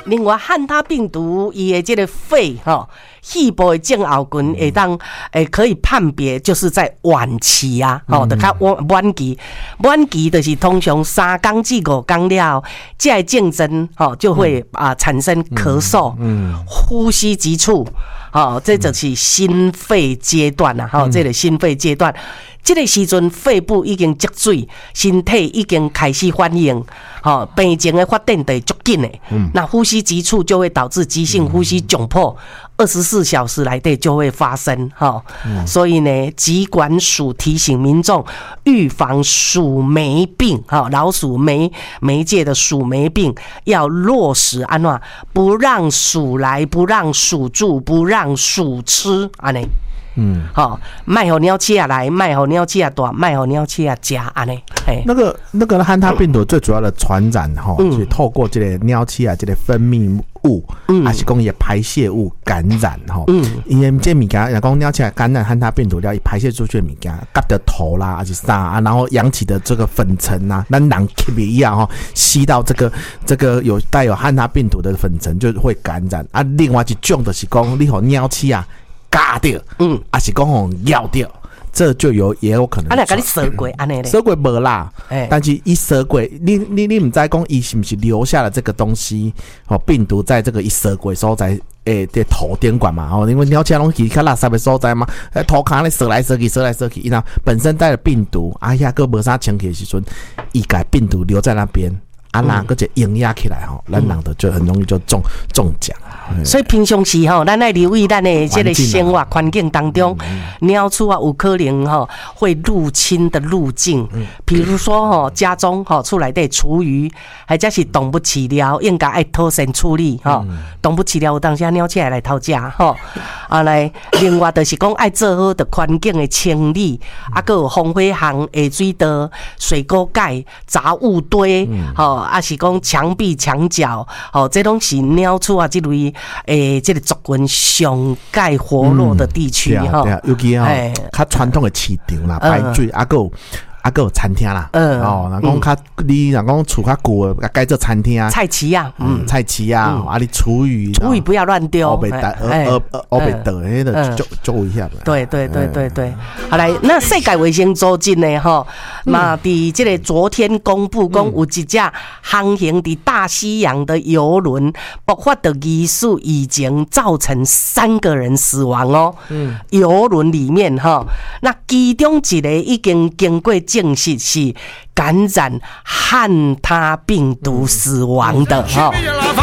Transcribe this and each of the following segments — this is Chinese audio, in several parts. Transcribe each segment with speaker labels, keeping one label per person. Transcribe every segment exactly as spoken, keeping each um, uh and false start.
Speaker 1: 另外汉他病毒伊的这个肺哈。细部的症候群会当诶可以判别，就是在晚期啊，吼、嗯，就较晚晚期，晚期就是通常三天至五天了，这个症状吼就会啊、呃、产生咳嗽、嗯嗯、呼吸急促，吼，这就是心肺阶段啊，吼、嗯，这个心肺阶段。这个时阵，肺部已经积水，身体已经开始反应，吼，病情的发展就会足紧的。嗯，那呼吸急促就会导致急性呼吸窘迫，二十四小时来内就会发生，哈、嗯。所以呢，疾管署提醒民众预防鼠霉病，哈，老鼠媒媒介的鼠霉病要落实安怎，不让鼠来，不让鼠住，不让鼠吃，安尼。嗯，好，卖好鸟气啊来，卖好鸟气啊大，卖好鸟气啊加安尼。
Speaker 2: 那个那个汉他病毒最主要的传染哈，嗯、是透过这个鸟气啊，这个分泌物，嗯，还是讲也排泄物感染哈。嗯，因为这物件，人讲鸟气啊感染汉他病毒了，一排泄出去的物件，夹的头啦，还是啥啊，然后扬起的这个粉尘啊，那人吸一样哈，吸到这个这个有带有汉他病毒的粉尘就会感染啊。另外一种就是讲，你和鸟气啊。嘎掉，嗯，还是讲吼咬掉，这就有也有可能。
Speaker 1: 啊，那甲你蛇鬼安尼咧？
Speaker 2: 蛇鬼无啦，欸、但是一蛇鬼，你你你唔知讲伊是不是留下了这个东西？哦，病毒在这个一蛇鬼所在诶的头顶管嘛，哦，因为鸟车拢去较垃圾的所在嘛，诶，头壳咧蛇来蛇去，蛇来蛇去，伊那本身带了病毒，哎呀，个无啥清气的时阵，伊把病毒留在那边。啊，那个就营压起来吼，咱人的就很容易就中中奖。
Speaker 1: 所以平常时吼，咱爱留意咱的这个生活环境当中，鸟鼠啊有可能吼会入侵的路径，比如说吼家中吼厝内底厨余，或者是动物饲料，应该爱妥善处理吼。动物饲料有当时鸟起来来偷食吼，啊来，另外就是讲爱做好的环境的清理，啊个有风火巷、下水道、水沟盖、杂物堆，吼。啊，是讲墙壁、墙角，哦，这拢是鸟鼠啊，这类诶，这个族群上盖活络的地区哈、
Speaker 2: 嗯。尤其哈，较传统的市场啦，排水，啊个有啊个有餐厅啦，嗯，哦，人讲较你人讲厝较旧的，改做餐厅啊，
Speaker 1: 菜市啊，
Speaker 2: 嗯，菜市啊，啊，你厨余，
Speaker 1: 厨余不要乱丢，
Speaker 2: 黑白呃呃呃黑白倒，迄个就就危险了。
Speaker 1: 对对对对对，好来，那世界卫生组织呢？哈，嘛，伫这个昨天公布，讲有一架航行伫大西洋的游轮爆发的疑似疫情，造成三个人死亡哦。嗯，游轮里面哈，那其中一个已经经过证实是感染汉他病毒死亡的哈。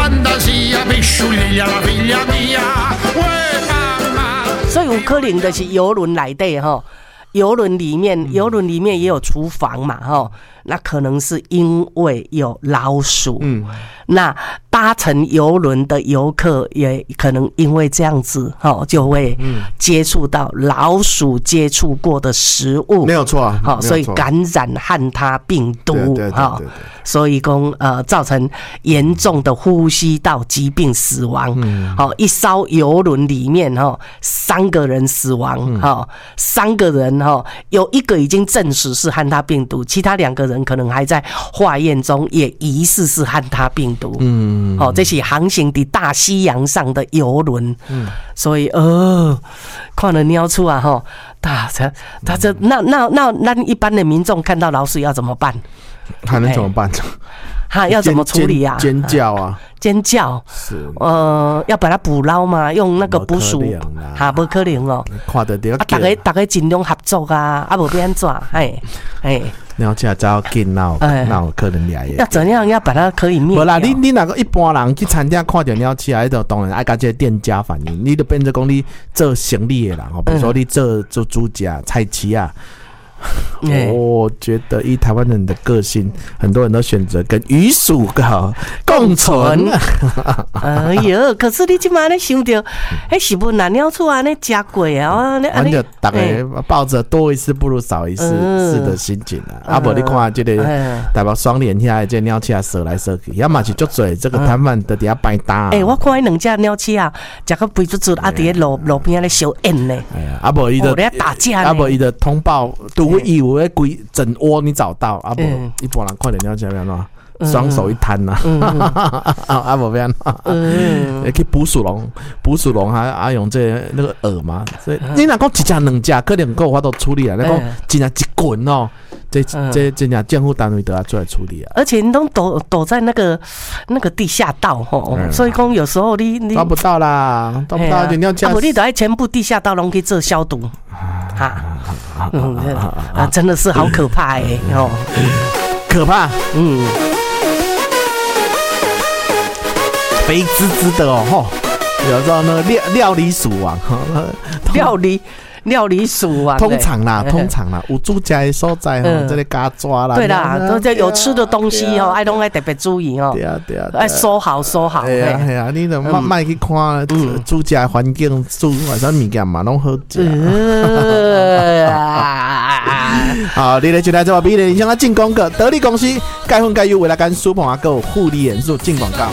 Speaker 1: 所以有可能的是游轮来的哈，游轮里面，游轮里面也有厨房嘛哈，那可能是因为有老鼠，嗯，那搭乘游轮的游客也可能因为这样子哈，就会接触到老鼠接触过的食物，
Speaker 2: 没有错，好，
Speaker 1: 所以感染汉他病毒哈，所以讲呃造成严重的呼吸道疾病死亡，嗯，好，一艘游轮里面哈三个人死亡哈，三个人哈有一个已经证实是汉他病毒，其他两个人可能还在化验中，也疑似是汉他病毒，嗯。哦，这是航行在大西洋上的游轮，嗯，所以呃，看了鸟鼠啊，哈，他这他这那那那那一般的民众看到老鼠要怎么办？
Speaker 2: 还能怎么办？
Speaker 1: 哈，要怎么处理啊？
Speaker 2: 尖叫啊！
Speaker 1: 尖叫，是呃，要把它捕捞嘛，用那个捕鼠，哈，不可能哦。
Speaker 2: 看得到，
Speaker 1: 啊，大家大家尽量合作啊，啊，无变安怎？哎哎，
Speaker 2: 鸟只早紧闹闹可能来。
Speaker 1: 要怎样要把它可以灭掉？
Speaker 2: 无啦，你你那个一般人去餐厅看到鸟只啊，就当然爱甲这店家反映，你就变成讲你做生意的人哦，比如说你做做猪脚、菜市啊。我觉得以台湾人的个性，很多人都选择跟鱼鼠共存。
Speaker 1: 哎呦，可是你今晚咧想到，哎，是不难鸟出啊？那加贵啊！
Speaker 2: 完就大概抱着多一次不如少一次是的心情啊。啊，不你看这个台北双连下这鸟车射来射去，要么是足多这个摊贩在底下摆搭。
Speaker 1: 哎，我看那两只鸟车啊，食个肥猪猪啊，伫路路边咧小演咧。
Speaker 2: 啊，不伊的
Speaker 1: 打架，
Speaker 2: 啊不伊的通报。我以为鬼整窝你找到啊不，一般人快点要这样喏。 双手一摊呐，啊无变，去捕鼠笼，捕鼠笼还还用这那个饵嘛，所以你若讲一只两只，可能够法度处理啊。你讲真正一滚哦，这这真正政府单位都要出来处理啊。
Speaker 1: 而且你都躲躲在那个那个地下道吼，所以讲有时候你你
Speaker 2: 抓不到啦，抓不到就你要加。
Speaker 1: 啊，你都在全部地下道拢去做消毒，哈，嗯啊，真的是好可怕哎哦，
Speaker 2: 可怕，嗯。肥滋滋的哦，吼，有时候呢料料理鼠王，
Speaker 1: 料理料理鼠王，
Speaker 2: 通常啦，通常啦，有住家的所在吼，这里加抓啦，
Speaker 1: 对啦，都这有吃的东西哦，爱拢爱特别注意哦，
Speaker 2: 对啊对啊，
Speaker 1: 爱收好收好，
Speaker 2: 对啊对啊，你都慢慢去看住家环境，住或者物件嘛，拢好食。好，你来就来这把比咧，向他进广告，得力公司钙粉钙优为了跟苏鹏阿哥护理元素进广告。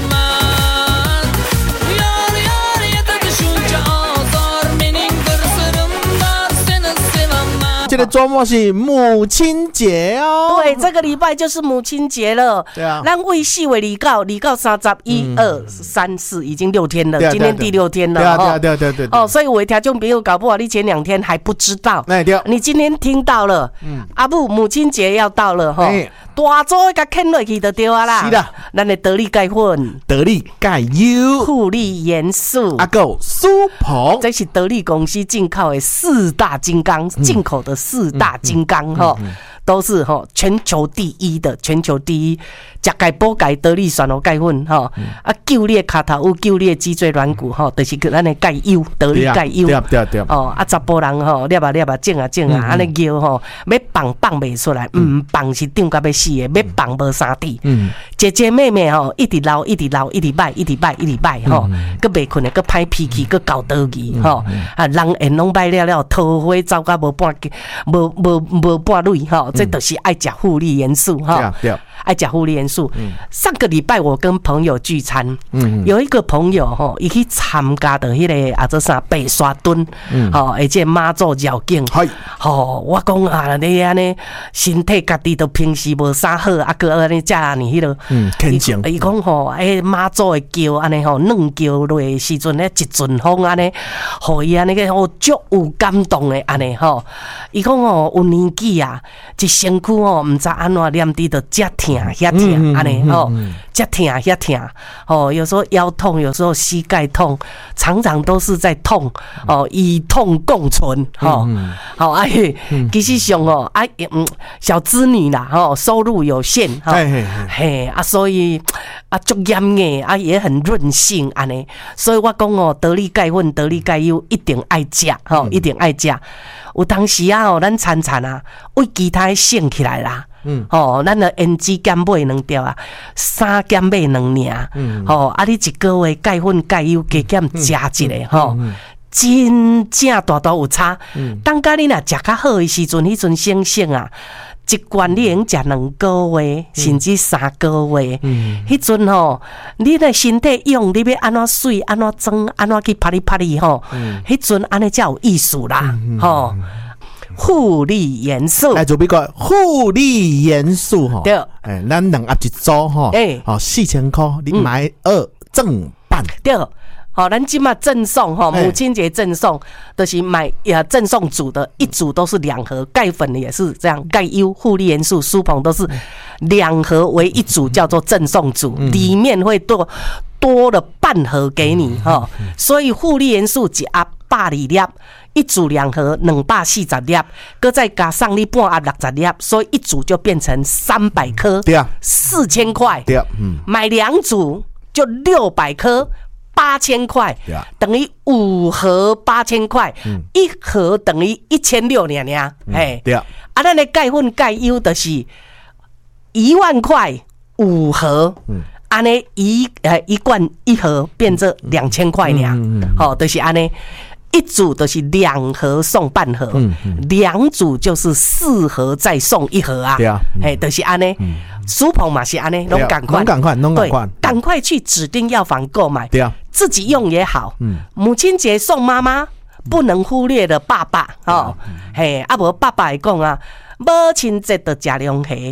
Speaker 2: 这个周末是母亲节哦，
Speaker 1: 对，这个礼拜就是母亲节了。
Speaker 2: 对啊，
Speaker 1: 咱为四月二九，二九三十一二三四，已经六天了，今天第六天了。
Speaker 2: 对啊，对啊，对啊，对对对。
Speaker 1: 哦，所以我听众朋友搞不好你前两天还不知道，
Speaker 2: 哎对，
Speaker 1: 你今天听到了，嗯，阿母母亲节要到了哈，大早甲牵落去就对啊啦。
Speaker 2: 是的，
Speaker 1: 咱的得力钙粉、
Speaker 2: 得力钙优、
Speaker 1: 护力元素、
Speaker 2: 阿狗苏鹏，
Speaker 1: 这是得力公司进口的四大金刚，进口的四大金刚哈。都是哈全球第一的，全球第一，食钙补钙得力选罗钙粉哈，啊救你的脚头有救你的脊椎软骨哈，就是咱的钙优得力钙优，
Speaker 2: 对对对，
Speaker 1: 哦啊查甫人吼，捏啊捏啊整啊整啊，安尼摇吼，要放放袂出来，唔放是胀甲要死的，要放无三滴。姐姐妹妹吼，一直流一直流一直摆一直摆一直摆吼，佮袂困的，佮歹脾气，佮搞倒去吼，啊人缘拢摆了了，桃花走甲无半无无无半蕊吼。这都是爱食护理元素哈，爱食护理元素。上个礼拜我跟朋友聚餐，有一个朋友吼，伊去参加的迄个啊，做啥白沙墩，吼，而且妈祖绕境，吼，我讲啊，你安尼身体家己都平时无啥好，啊个安尼食安尼迄落，
Speaker 2: 嗯，虔诚。
Speaker 1: 伊讲吼，诶，妈祖的叫安尼吼，软叫落的时阵咧，一阵风安尼，互伊安尼个吼足有感动的安尼吼。伊讲吼，有年纪啊。一身躯哦，唔知安怎念滴就遮疼遐疼安尼吼，遮疼遐疼哦。有时候腰痛，有时候膝盖痛，常常都是在痛哦，与痛共存吼。好哎，其实上哦，哎嗯，小资女啦吼，收入有限哈，嘿啊，所以啊足严嘅啊，也很任性安尼。所以我讲哦，得力钙粉、得力钙优一定爱食吼，一定爱食。有当时啊，哦，咱餐餐啊，为其他省起来啦。嗯，哦，咱的胭脂减买两条啊，三减买两尔。嗯，哦，啊，你一个月钙粉钙优加减食一个吼，真正大大有差。嗯，当家你若食较好的时阵，迄阵省省啊。一罐你用食两个月，甚至三个月。嗯，迄阵吼，你的身体用，你要安怎水，安怎装，安怎去拍哩拍哩吼。嗯，迄阵安尼才有意思啦，吼。护理元素，
Speaker 2: 来做比个护理元素吼。对，哎，咱两盒一组吼，哎，哦，四千块，你买二赠半。
Speaker 1: 对。好，咱今嘛赠送哈，母亲节赠送，就是买呀赠送组的一组都是两盒，钙粉也是这样，钙优、护理元素、舒鹏都是两盒为一组，叫做赠送组，里面会多多了半盒给你哈，所以护理元素一盒百二粒，一组两盒两百四十粒，搁再加上你半盒六十粒，所以一组就变成三百颗，
Speaker 2: 对啊，
Speaker 1: 四千块，
Speaker 2: 对啊，嗯，
Speaker 1: 买两组就六百颗。八千块，等于五盒八千块，一盒等于一千六两两，哎，对啊，啊，咱的钙粉钙优的是一万块五盒，安尼一呃一罐一盒变成两千块两，好，就是安尼。一组都是两盒送半盒，两、嗯、组就是四盒再送一盒啊。对啊，哎，就是安尼。舒鹏嘛是安尼，拢赶快，
Speaker 2: 拢赶快，拢赶快，
Speaker 1: 赶快去指定药房购买。
Speaker 2: 对啊，
Speaker 1: 自己用也好。嗯，母亲节送妈妈，不能忽略的爸爸哦。嘿，啊无爸爸会讲啊，母亲节就食龙虾。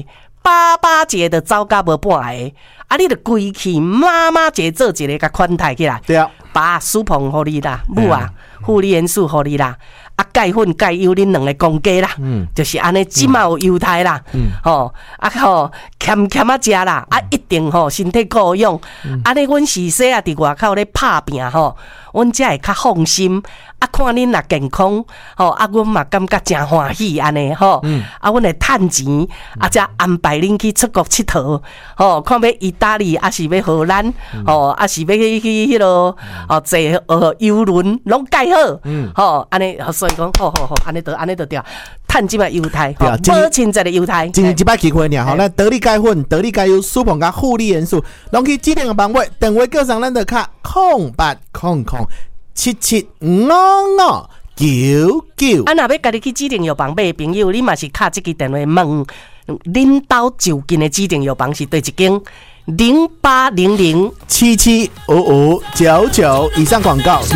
Speaker 1: 爸爸节的走甲无半个，啊，你着规去妈妈节做一个甲款待起来。
Speaker 2: 对啊，
Speaker 1: 爸苏鹏互你啦，母啊护理元素互你啦，啊钙粉钙油恁两个公家啦，嗯，就是安尼，即嘛有犹太啦，嗯，吼啊吼，欠欠啊食啦，啊一定吼身体够用，安尼阮是说啊伫外口咧拍拼吼，阮才会较放心。啊，看恁若健康，吼啊，阮嘛感觉真欢喜安尼吼，嗯、啊，阮会趁钱，啊，才安排恁去出国佚佗，吼，看要意大利，啊是要荷兰，吼、嗯，啊是要去去迄落，哦坐呃游轮，拢介好，嗯，吼，安尼，所以讲，好好好，安尼得安尼得掉，趁即摆犹太，吼，保亲一个犹太，
Speaker 2: 今日一摆机会尔，吼，咱得力钙粉、得力钙油、苏鹏甲护理元素，拢去指定个网位，电话叫上咱的卡空八空空。七七五五九九。
Speaker 1: 啊，若要家己去指定药房买的朋友，你嘛是敲这支电话问，恁兜就近的指定药房是对一间？零八零零
Speaker 2: 七七五五九九以上广告。